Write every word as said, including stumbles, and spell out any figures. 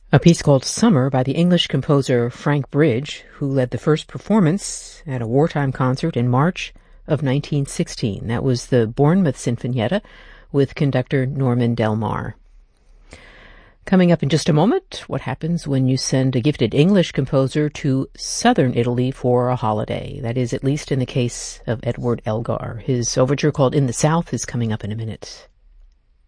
A piece called Summer by the English composer Frank Bridge, who led the first performance at a wartime concert in March of nineteen sixteen. That was the Bournemouth Sinfonietta with conductor Norman Del Mar. Coming up in just a moment, what happens when you send a gifted English composer to southern Italy for a holiday? That is, at least in the case of Edward Elgar. His overture called In the South is coming up in a minute.